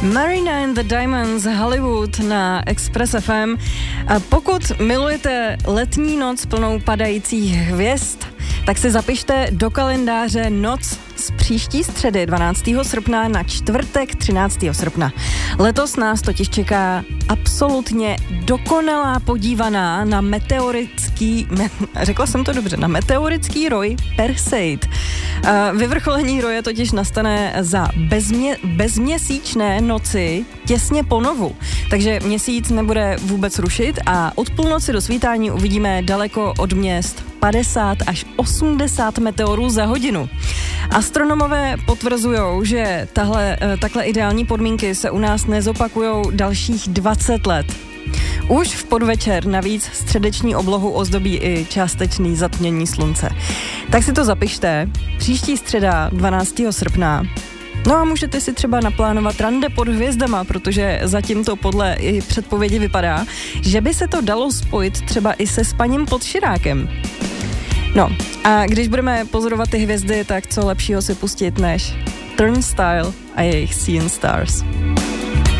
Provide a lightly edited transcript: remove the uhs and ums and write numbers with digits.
Marina and the Diamonds, Hollywood na Express FM. Pokud milujete letní noc plnou padajících hvězd, tak si zapište do kalendáře noc z příští středy 12. srpna na čtvrtek 13. srpna. Letos nás totiž čeká absolutně dokonalá podívaná na na meteorický roj Perseid. Vyvrcholení roje totiž nastane za bezměsíčné noci těsně po novu. Takže měsíc nebude vůbec rušit a od půlnoci do svítání uvidíme daleko od měst 50 až 80 meteorů za hodinu. Astronomové potvrzujou, že takhle ideální podmínky se u nás nezopakujou dalších 20 let. Už v podvečer navíc středeční oblohu ozdobí i částečný zatmění slunce. Tak si to zapište, příští středa 12. srpna. No a můžete si třeba naplánovat rande pod hvězdama, protože zatím to podle i předpovědi vypadá, že by se to dalo spojit třeba i se spaním pod širákem. No a když budeme pozorovat ty hvězdy, tak co lepšího si pustit než Turnstile a jejich Seeing Stars.